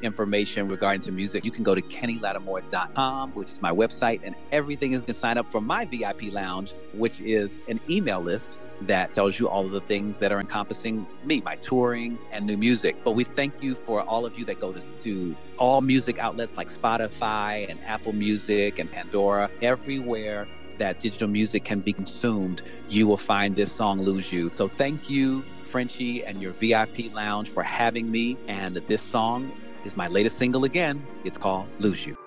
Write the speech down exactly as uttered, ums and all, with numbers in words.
information regarding to music, you can go to kenny lattimore dot com, which is my website, and everything is to sign up for my V I P lounge, which is an email list that tells you all of the things that are encompassing me, my touring and new music. But we thank you for all of you that go to, to all music outlets like Spotify and Apple Music and Pandora. Everywhere that digital music can be consumed, you will find this song, Lose You. So thank you, Frenchie, and your V I P lounge for having me. And this song is my latest single again. It's called Lose You.